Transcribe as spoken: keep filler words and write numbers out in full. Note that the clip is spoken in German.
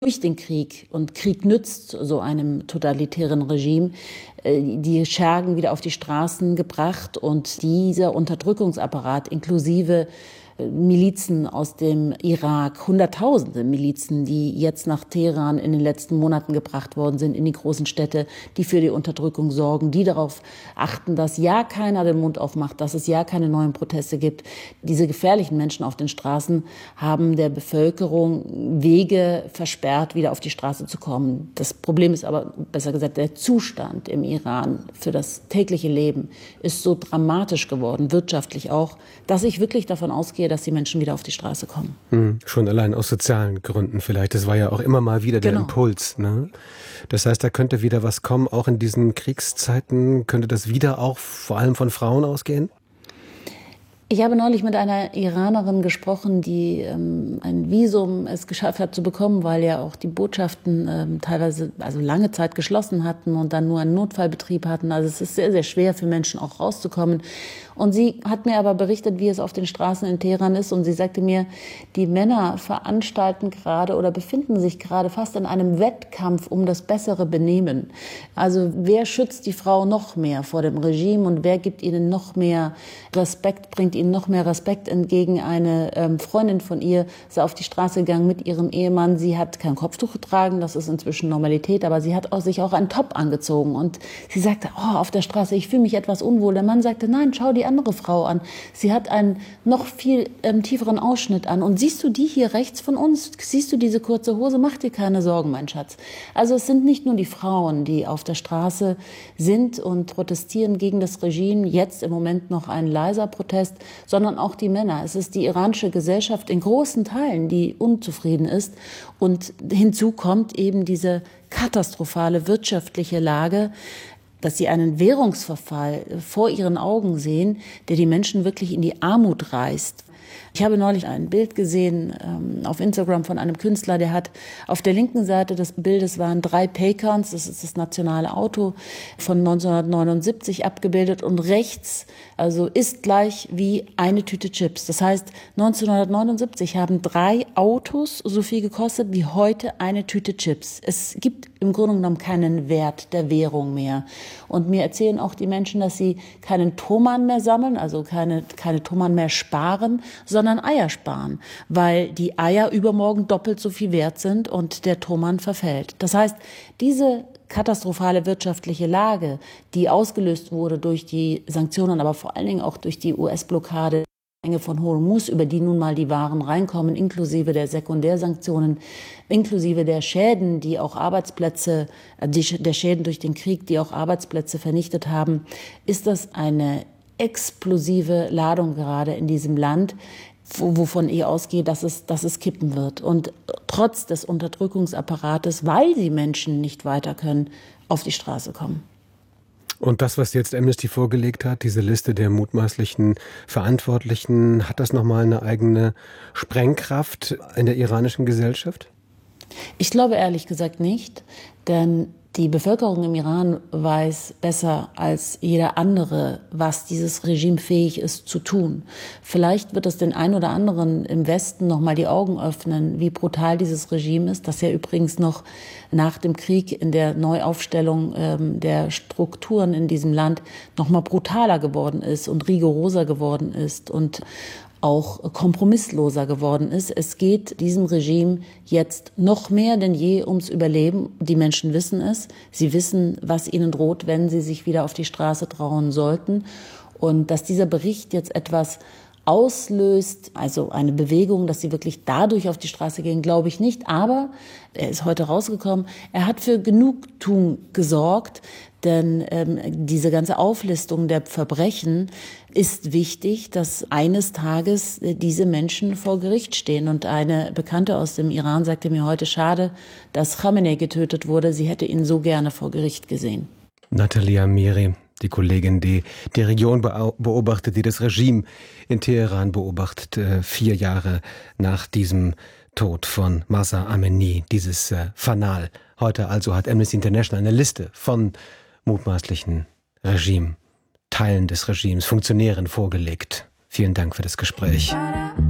durch den Krieg, und Krieg nützt so einem totalitären Regime, die Schergen wieder auf die Straßen gebracht, und dieser Unterdrückungsapparat inklusive Milizen aus dem Irak, hunderttausende Milizen, die jetzt nach Teheran in den letzten Monaten gebracht worden sind, in die großen Städte, die für die Unterdrückung sorgen, die darauf achten, dass ja keiner den Mund aufmacht, dass es ja keine neuen Proteste gibt. Diese gefährlichen Menschen auf den Straßen haben der Bevölkerung Wege versperrt, wieder auf die Straße zu kommen. Das Problem ist aber, besser gesagt, der Zustand im Iran für das tägliche Leben ist so dramatisch geworden, wirtschaftlich auch, dass ich wirklich davon ausgehe, dass die Menschen wieder auf die Straße kommen. Hm, schon allein aus sozialen Gründen vielleicht. Das war ja auch immer mal wieder der Genau. Impuls. Ne? Das heißt, da könnte wieder was kommen. Auch in diesen Kriegszeiten könnte das wieder auch vor allem von Frauen ausgehen? Ich habe neulich mit einer Iranerin gesprochen, die ähm, ein Visum es geschafft hat zu bekommen, weil ja auch die Botschaften ähm, teilweise also lange Zeit geschlossen hatten und dann nur einen Notfallbetrieb hatten. Also es ist sehr, sehr schwer für Menschen auch rauszukommen. Und sie hat mir aber berichtet, wie es auf den Straßen in Teheran ist. Und sie sagte mir, die Männer veranstalten gerade oder befinden sich gerade fast in einem Wettkampf um das bessere Benehmen. Also wer schützt die Frau noch mehr vor dem Regime und wer gibt ihnen noch mehr Respekt, bringt ihnen noch mehr Respekt entgegen? Eine ähm, Freundin von ihr ist auf die Straße gegangen mit ihrem Ehemann. Sie hat kein Kopftuch getragen, das ist inzwischen Normalität, aber sie hat auch, sich auch einen Top angezogen. Und sie sagte, oh, auf der Straße, ich fühle mich etwas unwohl. Der Mann sagte, nein, schau die andere Frau an. Sie hat einen noch viel ähm, tieferen Ausschnitt an. Und siehst du die hier rechts von uns? Siehst du diese kurze Hose? Mach dir keine Sorgen, mein Schatz. Also es sind nicht nur die Frauen, die auf der Straße sind und protestieren gegen das Regime. Jetzt im Moment noch ein leiser Protest, sondern auch die Männer. Es ist die iranische Gesellschaft in großen Teilen, die unzufrieden ist. Und hinzu kommt eben diese katastrophale wirtschaftliche Lage, dass sie einen Währungsverfall vor ihren Augen sehen, der die Menschen wirklich in die Armut reißt. Ich habe neulich ein Bild gesehen ähm, auf Instagram von einem Künstler, der hat auf der linken Seite des Bildes waren drei Paycons, das ist das nationale Auto von neunzehnhundertneunundsiebzig abgebildet, und rechts also ist gleich wie eine Tüte Chips. Das heißt, neunzehnhundertneunundsiebzig haben drei Autos so viel gekostet wie heute eine Tüte Chips. Es gibt im Grunde genommen keinen Wert der Währung mehr. Und mir erzählen auch die Menschen, dass sie keinen Toman mehr sammeln, also keine, keine Toman mehr sparen, sondern Eier sparen, weil die Eier übermorgen doppelt so viel wert sind und der Toman verfällt. Das heißt, diese katastrophale wirtschaftliche Lage, die ausgelöst wurde durch die Sanktionen, aber vor allen Dingen auch durch die U S-Blockade von Hormuz, über die nun mal die Waren reinkommen, inklusive der Sekundärsanktionen, inklusive der Schäden, die auch Arbeitsplätze, die, der Schäden durch den Krieg, die auch Arbeitsplätze vernichtet haben, ist das eine explosive Ladung gerade in diesem Land, wovon ich ausgehe, dass es, dass es kippen wird. Und trotz des Unterdrückungsapparates, weil die Menschen nicht weiter können, auf die Straße kommen. Und das, was jetzt Amnesty vorgelegt hat, diese Liste der mutmaßlichen Verantwortlichen, hat das nochmal eine eigene Sprengkraft in der iranischen Gesellschaft? Ich glaube ehrlich gesagt nicht, denn die Bevölkerung im Iran weiß besser als jeder andere, was dieses Regime fähig ist zu tun. Vielleicht wird es den einen oder anderen im Westen noch mal die Augen öffnen, wie brutal dieses Regime ist, das ja übrigens noch nach dem Krieg in der Neuaufstellung ähm, der Strukturen in diesem Land noch mal brutaler geworden ist und rigoroser geworden ist und auch kompromissloser geworden ist. Es geht diesem Regime jetzt noch mehr denn je ums Überleben. Die Menschen wissen es. Sie wissen, was ihnen droht, wenn sie sich wieder auf die Straße trauen sollten. Und dass dieser Bericht jetzt etwas auslöst, also eine Bewegung, dass sie wirklich dadurch auf die Straße gehen, glaube ich nicht. Aber er ist heute rausgekommen. Er hat für Genugtuung gesorgt, denn ähm, diese ganze Auflistung der Verbrechen ist wichtig, dass eines Tages äh, diese Menschen vor Gericht stehen. Und eine Bekannte aus dem Iran sagte mir heute, schade, dass Khamenei getötet wurde. Sie hätte ihn so gerne vor Gericht gesehen. Nathalie Amiri, die Kollegin, die die Region beobachtet, die das Regime in Teheran beobachtet, äh, vier Jahre nach diesem Tod von Mahsa Amini, dieses äh, Fanal. Heute also hat Amnesty International eine Liste von mutmaßlichen Regime, Teilen des Regimes, Funktionären vorgelegt. Vielen Dank für das Gespräch.